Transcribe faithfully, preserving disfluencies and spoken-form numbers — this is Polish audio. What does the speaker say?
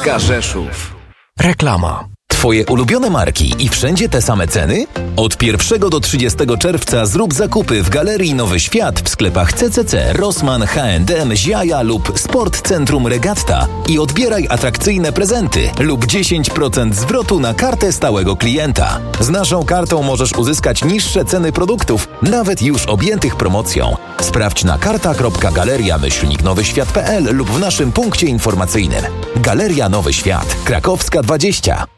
Galeria Rzeszów. Reklama. Twoje ulubione marki i wszędzie te same ceny? Od pierwszego do trzydziestego czerwca zrób zakupy w Galerii Nowy Świat w sklepach C C C, Rossmann, H and M, Ziaja lub Sport Centrum Regatta i odbieraj atrakcyjne prezenty lub dziesięć procent zwrotu na kartę stałego klienta. Z naszą kartą możesz uzyskać niższe ceny produktów, nawet już objętych promocją. Sprawdź na karta kropka galeria myślnik nowy świat kropka p l lub w naszym punkcie informacyjnym. Galeria Nowy Świat, Krakowska dwadzieścia.